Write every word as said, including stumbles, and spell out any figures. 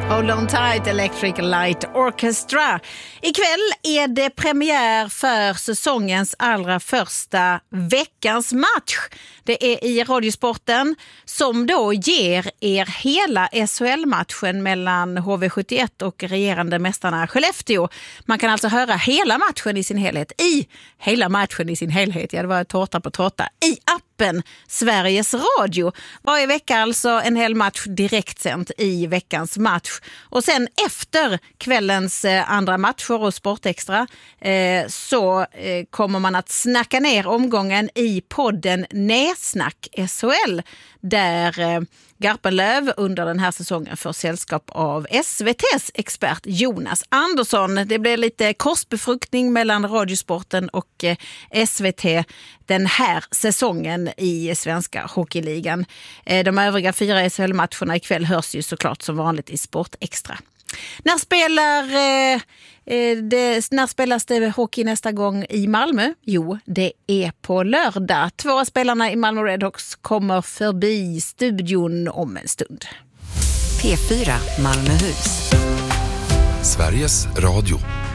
Hold on tight, Electric Light Orchestra. Ikväll är det premiär för säsongens allra första veckans match. Det är i Radiosporten som då ger er hela S H L-matchen mellan H V sjuttioett och regerande mästarna Skellefteå. Man kan alltså höra hela matchen i sin helhet. I hela matchen i sin helhet. Ja, det var tårta på tårta. I appen Sveriges Radio. Varje vecka alltså en hel match direktsänt i veckans match. Och sen efter kvällens eh, andra matcher och Sportextra eh, så eh, kommer man att snacka ner omgången i podden Näsnack S H L där eh, Garpenlöv under den här säsongen får sällskap av S V T:s expert Jonas Andersson. Det blir lite korsbefruktning mellan Radiosporten och eh, S V T den här säsongen i svenska hockeyligan. Eh, de övriga fyra S H L-matcherna ikväll hörs ju såklart som vanligt i Sportextra. När spelar eh, det, när spelas det hockey nästa gång i Malmö? Jo, det är på lördag. Två av spelarna i Malmö Redhawks kommer förbi studion om en stund. P fyra Malmöhus. Sveriges Radio.